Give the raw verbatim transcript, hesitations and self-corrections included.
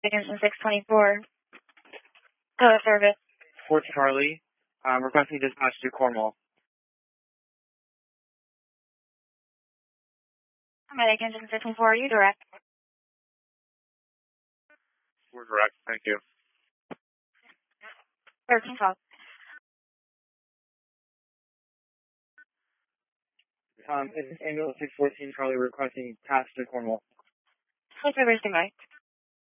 Engine six twenty-four. Hello, service. Fort Charlie, um, requesting dispatch to Cornwall. Medic Engine six twenty-four, are you direct? We're direct, thank you. thirteen twelve. Um, is this ambulance six fourteen Charlie requesting pass to Cornwall? What's your standby?